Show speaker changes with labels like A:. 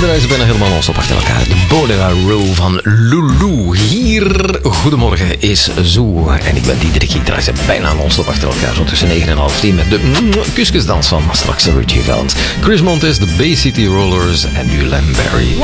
A: draaien ze bijna helemaal non-stop achter elkaar. De Bolero van Lulu. Hier, goedemorgen, is Zoo. En ik ben Diederik, ik draai ze bijna non-stop achter elkaar. Zo tussen 9 en half 10 met de kuskusdans van straks Richie Valens. Chris Montes, de Bay City Rollers en nu Lam Barry.